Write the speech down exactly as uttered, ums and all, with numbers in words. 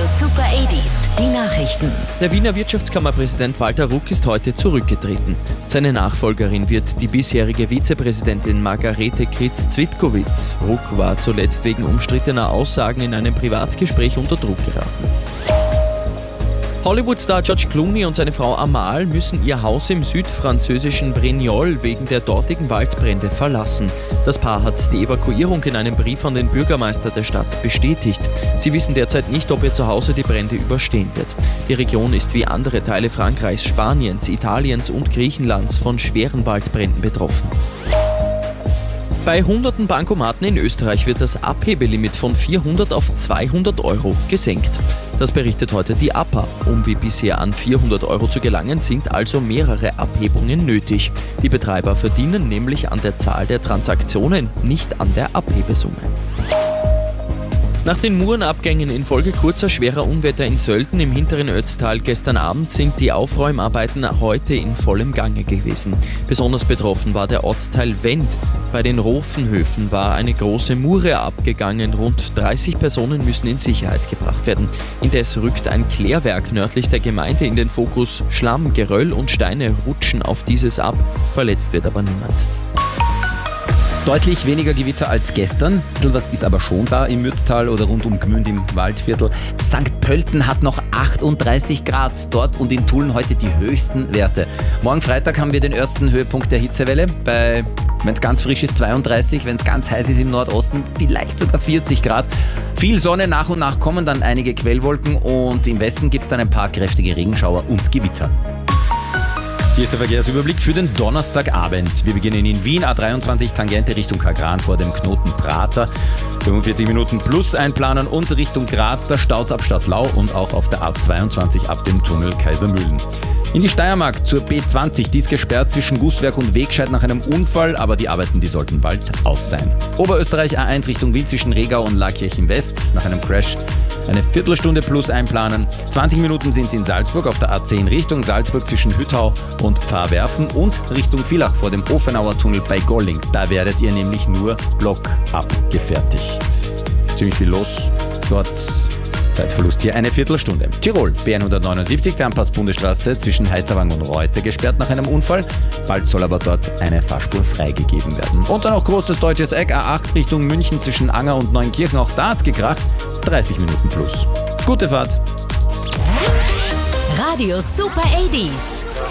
Super achtziger, die Nachrichten. Der Wiener Wirtschaftskammerpräsident Walter Ruck ist heute zurückgetreten. Seine Nachfolgerin wird die bisherige Vizepräsidentin Margarete Kritz-Zwitkowitz. Ruck war zuletzt wegen umstrittener Aussagen in einem Privatgespräch unter Druck geraten. Hollywood-Star George Clooney und seine Frau Amal müssen ihr Haus im südfranzösischen Brignoles wegen der dortigen Waldbrände verlassen. Das Paar hat die Evakuierung in einem Brief an den Bürgermeister der Stadt bestätigt. Sie wissen derzeit nicht, ob ihr Zuhause die Brände überstehen wird. Die Region ist wie andere Teile Frankreichs, Spaniens, Italiens und Griechenlands von schweren Waldbränden betroffen. Bei hunderten Bankomaten in Österreich wird das Abhebelimit von vierhundert auf zweihundert Euro gesenkt. Das berichtet heute die A P A. Um wie bisher an vierhundert Euro zu gelangen, sind also mehrere Abhebungen nötig. Die Betreiber verdienen nämlich an der Zahl der Transaktionen, nicht an der Abhebesumme. Nach den Murenabgängen infolge kurzer schwerer Unwetter in Sölden im hinteren Ötztal gestern Abend sind die Aufräumarbeiten heute in vollem Gange gewesen. Besonders betroffen war der Ortsteil Wendt. Bei den Rofenhöfen war eine große Mure abgegangen. Rund dreißig Personen müssen in Sicherheit gebracht werden. Indes rückt ein Klärwerk nördlich der Gemeinde in den Fokus. Schlamm, Geröll und Steine rutschen auf dieses ab. Verletzt wird aber niemand. Deutlich weniger Gewitter als gestern. Ein bisschen was ist aber schon da im Mürztal oder rund um Gmünd im Waldviertel. Sankt Pölten hat noch achtunddreißig Grad. Dort und in Tulln heute die höchsten Werte. Morgen Freitag haben wir den ersten Höhepunkt der Hitzewelle. Bei, wenn es ganz frisch ist, zweiunddreißig. Wenn es ganz heiß ist im Nordosten, vielleicht sogar vierzig Grad. Viel Sonne, nach und nach kommen dann einige Quellwolken und im Westen gibt es dann ein paar kräftige Regenschauer und Gewitter. Hier ist der Verkehrsüberblick für den Donnerstagabend. Wir beginnen in Wien, A dreiundzwanzig Tangente Richtung Kagran vor dem Knoten Prater. fünfundvierzig Minuten plus einplanen und Richtung Graz, da staut's ab Stadtlau und auch auf der A zweiundzwanzig ab dem Tunnel Kaisermühlen. In die Steiermark zur B zwanzig, die ist gesperrt zwischen Gußwerk und Wegscheid nach einem Unfall, aber die Arbeiten, die sollten bald aus sein. Oberösterreich A eins Richtung Wien zwischen Regau und Laakirchen West, nach einem Crash eine Viertelstunde plus einplanen. zwanzig Minuten sind sie in Salzburg auf der A zehn Richtung Salzburg zwischen Hüttau und Pfarrwerfen und Richtung Villach vor dem Ofenauer Tunnel bei Golling. Da werdet ihr nämlich nur blockab gefertigt. Ziemlich viel los dort. Zeitverlust hier eine Viertelstunde. Tirol, B hundertneunundsiebzig, Fernpass Bundesstraße zwischen Heiterwang und Reute gesperrt nach einem Unfall. Bald soll aber dort eine Fahrspur freigegeben werden. Und dann noch großes deutsches Eck, A acht Richtung München zwischen Anger und Neunkirchen. Auch da hat's gekracht. dreißig Minuten plus. Gute Fahrt. Radio Super achtziger.